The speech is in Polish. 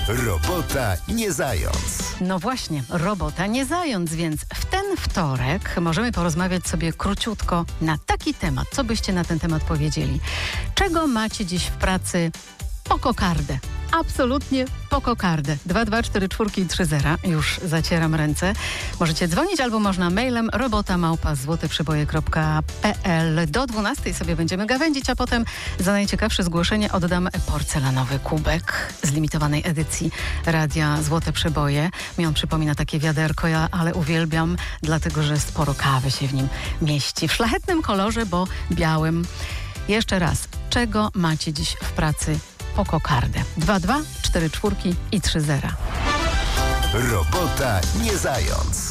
Robota nie zając. No właśnie, robota nie zając, więc w ten wtorek możemy porozmawiać sobie króciutko na taki temat. Co byście na ten temat powiedzieli? Czego macie dziś w pracy po kokardę? Absolutnie po kokardę. 2244330. Już zacieram ręce. Możecie dzwonić albo można mailem robota@złoteprzeboje.pl. Do 12 sobie będziemy gawędzić, a potem za najciekawsze zgłoszenie oddam porcelanowy kubek z limitowanej edycji Radia Złote Przeboje. Mi on przypomina takie wiaderko, ale uwielbiam, dlatego że sporo kawy się w nim mieści. W szlachetnym kolorze, bo białym. Jeszcze raz, czego macie dziś w pracy po kokardę? 2244330. Robota nie zając.